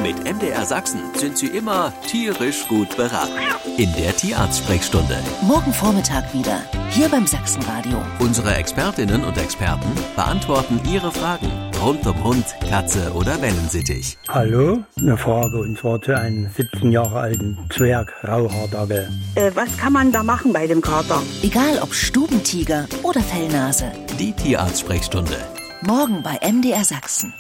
Mit MDR Sachsen sind Sie immer tierisch gut beraten. In der Tierarzt-Sprechstunde. Morgen Vormittag wieder, hier beim Sachsenradio. Unsere Expertinnen und Experten beantworten Ihre Fragen rund um Hund, Katze oder Wellensittich. Hallo, eine Frage und zwar zu einem 17 Jahre alten Zwerg-Rauhaardackel. Was kann man da machen bei dem Kater? Egal ob Stubentiger oder Fellnase. Die Tierarzt-Sprechstunde. Morgen bei MDR Sachsen.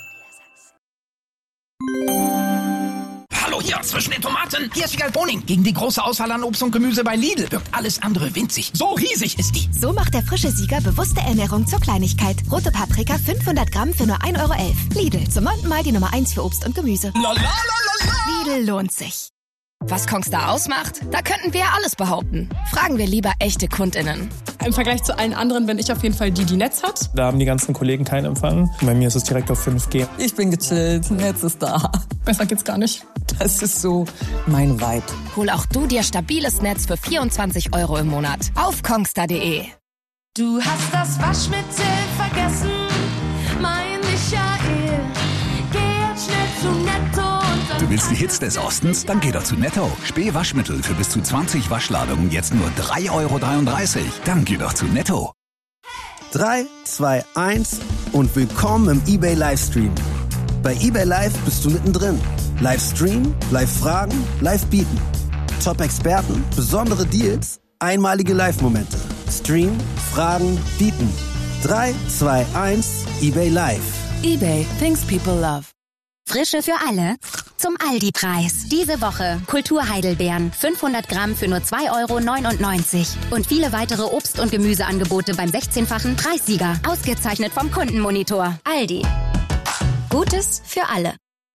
Hallo, hier zwischen den Tomaten. Hier ist Wiegald Boning. Gegen die große Auswahl an Obst und Gemüse bei Lidl wirkt alles andere winzig. So riesig ist die. So macht der frische Sieger bewusste Ernährung zur Kleinigkeit. Rote Paprika 500 Gramm für nur 1,11 €. Lidl, zum 9. Mal die Nummer 1 für Obst und Gemüse. Lidl lohnt sich. Was Kongstar ausmacht? Da könnten wir ja alles behaupten. Fragen wir lieber echte KundInnen. Im Vergleich zu allen anderen bin ich auf jeden Fall die Netz hat. Da haben die ganzen Kollegen keinen Empfang. Bei mir ist es direkt auf 5G. Ich bin gechillt, Netz ist da. Besser geht's gar nicht. Das ist so mein Vibe. Hol auch du dir stabiles Netz für 24 € im Monat. Auf kongstar.de. Du hast das Waschmittel vergessen, mein Michael. Geh jetzt schnell zu Netto. Du willst die Hits des Ostens? Dann geh doch zu Netto. Späh-Waschmittel für bis zu 20 Waschladungen jetzt nur 3,33 €. Dann geh doch zu Netto. 3, 2, 1 und willkommen im eBay Livestream. Bei eBay Live bist du mittendrin. Livestream, Live-Fragen, Live-Bieten. Top-Experten, besondere Deals, einmalige Live-Momente. Stream, Fragen, Bieten. 3, 2, 1, eBay Live. eBay, things people love. Frische für alle zum Aldi-Preis. Diese Woche Kultur-Heidelbeeren 500 Gramm für nur 2,99 € und viele weitere Obst- und Gemüseangebote beim 16-fachen Preissieger. Ausgezeichnet vom Kundenmonitor. Aldi. Gutes für alle.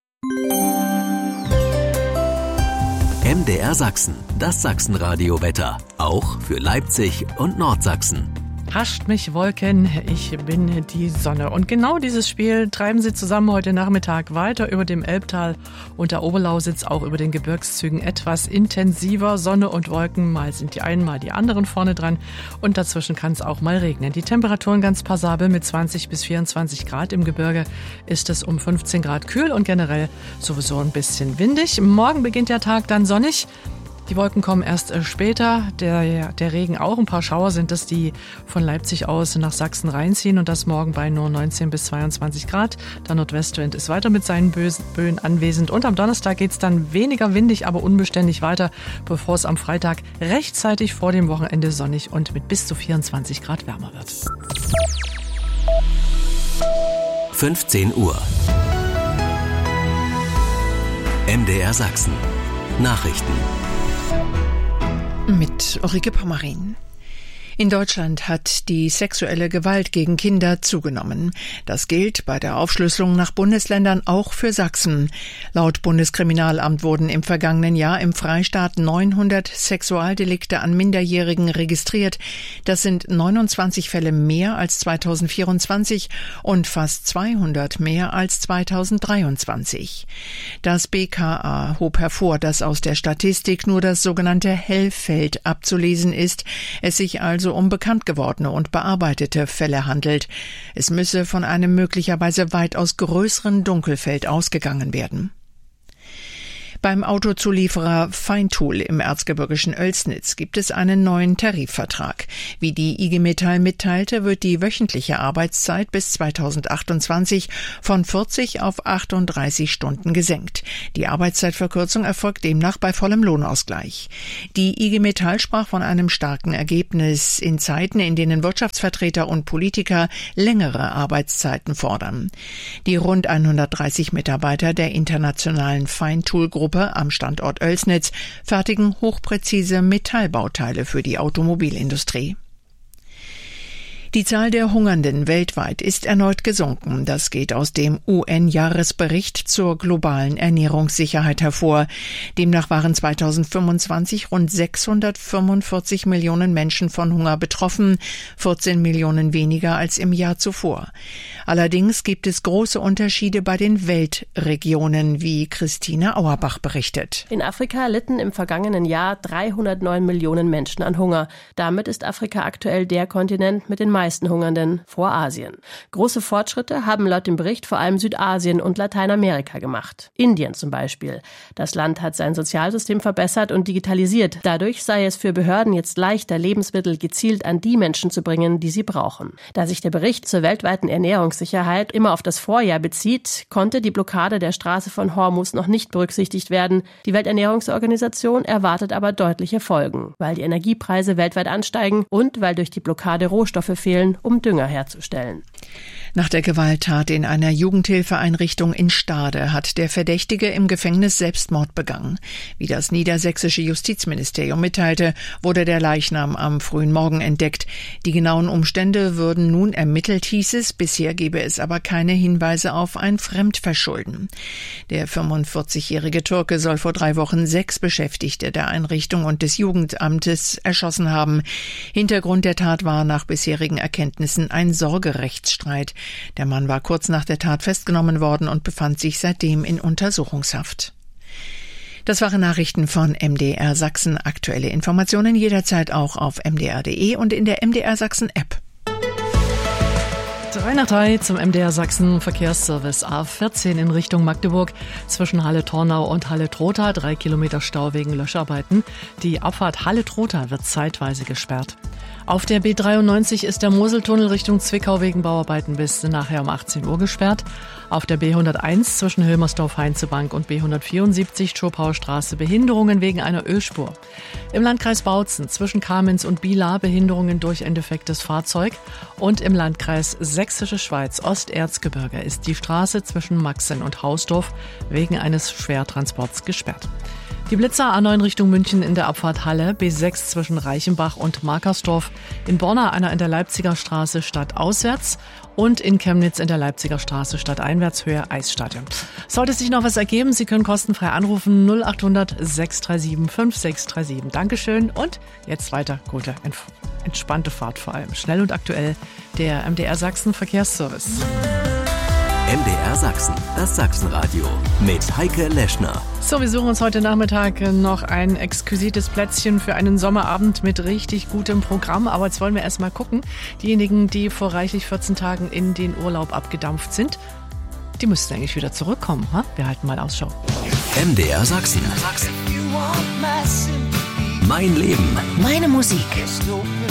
MDR Sachsen, das Sachsenradio-Wetter. Auch für Leipzig und Nordsachsen. Hascht mich Wolken, ich bin die Sonne. Und genau dieses Spiel treiben sie zusammen heute Nachmittag weiter über dem Elbtal und der Oberlausitz, auch über den Gebirgszügen etwas intensiver. Sonne und Wolken, mal sind die einen, mal die anderen vorne dran. Und dazwischen kann es auch mal regnen. Die Temperaturen ganz passabel mit 20 bis 24 Grad. Im Gebirge ist es um 15 Grad kühl und generell sowieso ein bisschen windig. Morgen beginnt der Tag dann sonnig. Die Wolken kommen erst später, der Regen auch. Ein paar Schauer sind es, die von Leipzig aus nach Sachsen reinziehen und das morgen bei nur 19 bis 22 Grad. Der Nordwestwind ist weiter mit seinen Böen anwesend und am Donnerstag geht es dann weniger windig, aber unbeständig weiter, bevor es am Freitag rechtzeitig vor dem Wochenende sonnig und mit bis zu 24 Grad wärmer wird. 15 Uhr. MDR Sachsen. Nachrichten. Mit Ulrike Pommerin. In Deutschland hat die sexuelle Gewalt gegen Kinder zugenommen. Das gilt bei der Aufschlüsselung nach Bundesländern auch für Sachsen. Laut Bundeskriminalamt wurden im vergangenen Jahr im Freistaat 900 Sexualdelikte an Minderjährigen registriert. Das sind 29 Fälle mehr als 2024 und fast 200 mehr als 2023. Das BKA hob hervor, dass aus der Statistik nur das sogenannte Hellfeld abzulesen ist. Es sich also um bekannt gewordene und bearbeitete Fälle handelt. Es müsse von einem möglicherweise weitaus größeren Dunkelfeld ausgegangen werden. Beim Autozulieferer Feintool im erzgebirgischen Oelsnitz gibt es einen neuen Tarifvertrag. Wie die IG Metall mitteilte, wird die wöchentliche Arbeitszeit bis 2028 von 40 auf 38 Stunden gesenkt. Die Arbeitszeitverkürzung erfolgt demnach bei vollem Lohnausgleich. Die IG Metall sprach von einem starken Ergebnis in Zeiten, in denen Wirtschaftsvertreter und Politiker längere Arbeitszeiten fordern. Die rund 130 Mitarbeiter der internationalen Feintool-Gruppe am Standort Oelsnitz fertigen hochpräzise Metallbauteile für die Automobilindustrie. Die Zahl der Hungernden weltweit ist erneut gesunken. Das geht aus dem UN-Jahresbericht zur globalen Ernährungssicherheit hervor. Demnach waren 2025 rund 645 Millionen Menschen von Hunger betroffen, 14 Millionen weniger als im Jahr zuvor. Allerdings gibt es große Unterschiede bei den Weltregionen, wie Christine Auerbach berichtet. In Afrika litten im vergangenen Jahr 309 Millionen Menschen an Hunger. Damit ist Afrika aktuell der Kontinent mit den meisten meisten Hungernden vor Asien. Große Fortschritte haben laut dem Bericht vor allem Südasien und Lateinamerika gemacht. Indien zum Beispiel. Das Land hat sein Sozialsystem verbessert und digitalisiert. Dadurch sei es für Behörden jetzt leichter, Lebensmittel gezielt an die Menschen zu bringen, die sie brauchen. Da sich der Bericht zur weltweiten Ernährungssicherheit immer auf das Vorjahr bezieht, konnte die Blockade der Straße von Hormuz noch nicht berücksichtigt werden. Die Welternährungsorganisation erwartet aber deutliche Folgen, weil die Energiepreise weltweit ansteigen und weil durch die Blockade Rohstoffe fehlen, um Dünger herzustellen. Nach der Gewalttat in einer Jugendhilfeeinrichtung in Stade hat der Verdächtige im Gefängnis Selbstmord begangen. Wie das niedersächsische Justizministerium mitteilte, wurde der Leichnam am frühen Morgen entdeckt. Die genauen Umstände würden nun ermittelt, hieß es. Bisher gebe es aber keine Hinweise auf ein Fremdverschulden. Der 45-jährige Türke soll vor 3 Wochen 6 Beschäftigte der Einrichtung und des Jugendamtes erschossen haben. Hintergrund der Tat war nach bisherigen Erkenntnissen ein Sorgerechtsstreit. Der Mann war kurz nach der Tat festgenommen worden und befand sich seitdem in Untersuchungshaft. Das waren Nachrichten von MDR Sachsen. Aktuelle Informationen jederzeit auch auf mdr.de und in der MDR Sachsen App. 3 nach 3 zum MDR Sachsen Verkehrsservice A14 in Richtung Magdeburg zwischen Halle-Tornau und Halle-Trotha. 3 Kilometer Stau wegen Löscharbeiten. Die Abfahrt Halle-Trotha wird zeitweise gesperrt. Auf der B93 ist der Moseltunnel Richtung Zwickau wegen Bauarbeiten bis nachher um 18 Uhr gesperrt. Auf der B101 zwischen Hülmersdorf-Heinzebank und B174 Schopaustraße Behinderungen wegen einer Ölspur. Im Landkreis Bautzen zwischen Kamenz und Bielar Behinderungen durch ein defektes Fahrzeug. Und im Landkreis Sächsische Schweiz Osterzgebirge ist die Straße zwischen Maxen und Hausdorf wegen eines Schwertransports gesperrt. Die Blitzer A9 Richtung München in der Abfahrt Halle, B6 zwischen Reichenbach und Markersdorf, in Borna einer in der Leipziger Straße stadtauswärts und in Chemnitz in der Leipziger Straße stadteinwärts Höhe Eisstadion. Sollte sich noch was ergeben, Sie können kostenfrei anrufen 0800 637 5637. Dankeschön und jetzt weiter gute, entspannte Fahrt vor allem. Schnell und aktuell der MDR Sachsen Verkehrsservice. MDR Sachsen, das Sachsenradio mit Heike Leschner. So, wir suchen uns heute Nachmittag noch ein exquisites Plätzchen für einen Sommerabend mit richtig gutem Programm. Aber jetzt wollen wir erst mal gucken. Diejenigen, die vor reichlich 14 Tagen in den Urlaub abgedampft sind, die müssten eigentlich wieder zurückkommen. Ha? Wir halten mal Ausschau. MDR Sachsen. Mein Leben. Meine Musik.